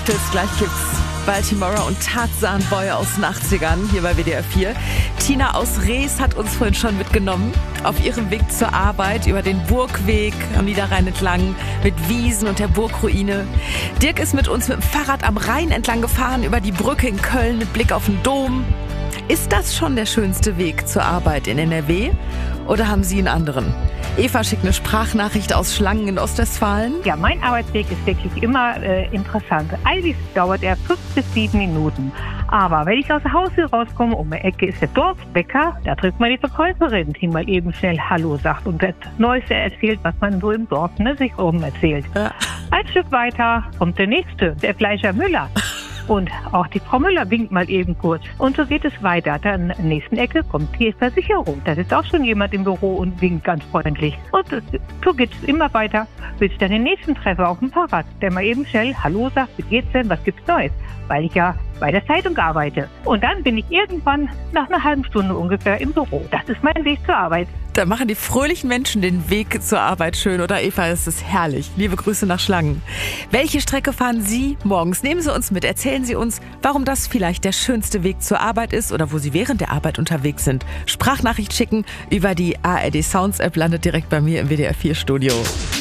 Gleich gibt's Baltimore und Tarzan Boy aus den 80ern hier bei WDR 4. Tina aus Rees hat uns vorhin schon mitgenommen auf ihrem Weg zur Arbeit über den Burgweg am Niederrhein entlang mit Wiesen und der Burgruine. Dirk ist mit uns mit dem Fahrrad am Rhein entlang gefahren über die Brücke in Köln mit Blick auf den Dom. Ist das schon der schönste Weg zur Arbeit in NRW oder haben Sie einen anderen? Eva schickt eine Sprachnachricht aus Schlangen in Ostwestfalen. Ja, mein Arbeitsweg ist wirklich immer interessant. Eigentlich dauert er 5 bis 7 Minuten. Aber wenn ich aus der Haustür rauskomme, um die Ecke ist der Dorfbäcker, da trifft man die Verkäuferin, die mal eben schnell Hallo sagt und das Neueste erzählt, was man so im Dorf sich oben erzählt. Ja. Ein Stück weiter kommt der Nächste, der Fleischer Müller. Und auch die Frau Müller winkt mal eben kurz. Und so geht es weiter. Dann in der nächsten Ecke kommt die Versicherung. Da sitzt auch schon jemand im Büro und winkt ganz freundlich. Und so geht es immer weiter, bis ich dann den nächsten treffe auf dem Fahrrad, der mal eben schnell Hallo sagt, wie geht's denn, was gibt's Neues? Weil ich ja bei der Zeitung arbeite. Und dann bin ich irgendwann nach einer halben Stunde ungefähr im Büro. Das ist mein Weg zur Arbeit. Da machen die fröhlichen Menschen den Weg zur Arbeit schön, oder Eva? Es ist herrlich. Liebe Grüße nach Schlangen. Welche Strecke fahren Sie morgens? Nehmen Sie uns mit. Erzählen Sie uns, warum das vielleicht der schönste Weg zur Arbeit ist oder wo Sie während der Arbeit unterwegs sind. Sprachnachricht schicken über die ARD Sounds App, landet direkt bei mir im WDR 4 Studio.